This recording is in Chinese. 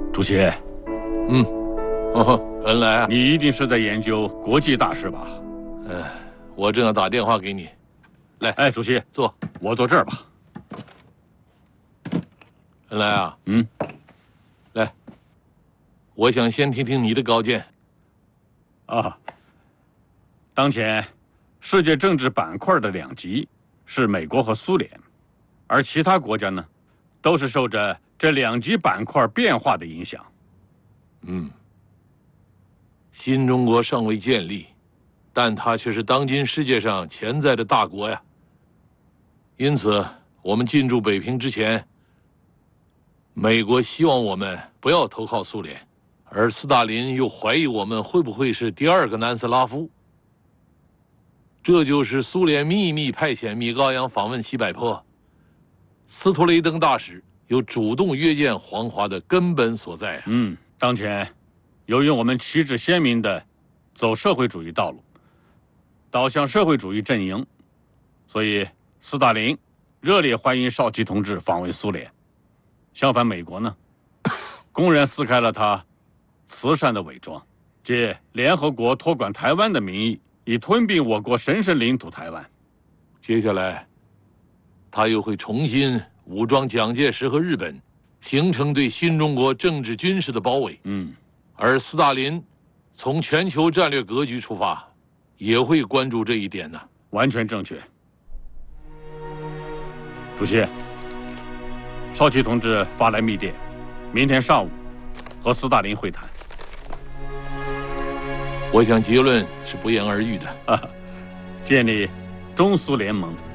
主席， 恩来啊， 你一定是在研究国际大事吧？ 我正要打电话给你。来， 哎，主席， 坐。 我坐这儿吧。 恩来啊，来，我想先听听你的高见。 当前世界政治板块的两极是美国和苏联，而其他国家呢，都是受着这两极板块变化的影响。 新中国尚未建立，但它却是当今世界上潜在的大国呀。因此，我们进驻北平之前，美国希望我们不要投靠苏联，而斯大林又怀疑我们会不会是第二个南斯拉夫。这就是苏联秘密派遣米高扬访问西柏坡，斯托雷登大使又主动约见黄华的根本所在啊。 当前，由于我们旗帜鲜明地走社会主义道路，导向社会主义阵营，所以斯大林热烈欢迎少奇同志访问苏联。相反，美国呢，公然撕开了他慈善的伪装，借联合国托管台湾的名义，以吞并我国神圣领土台湾。 接下来，他又会重新武装蒋介石和日本，形成对新中国政治军事的包围。而斯大林从全球战略格局出发，也会关注这一点呢。 完全正确。主席，少奇同志发来密电，明天上午和斯大林会谈。 我想结论是不言而喻的。 建立中苏联盟。